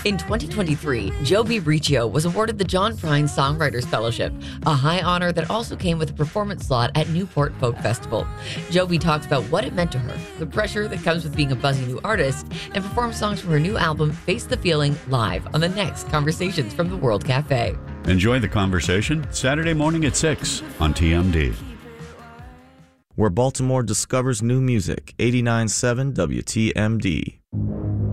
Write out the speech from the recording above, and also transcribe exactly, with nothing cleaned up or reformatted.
In twenty twenty-three, Joby Riccio was awarded the John Prine Songwriters Fellowship, a high honor that also came with a performance slot at Newport Folk Festival. Joby talks about what it meant to her, the pressure that comes with being a buzzy new artist, and performs songs from her new album, Face the Feeling, live on the next Conversations from the World Cafe. Enjoy the conversation Saturday morning at six on T M D. Where Baltimore discovers new music, eighty-nine point seven W T M D.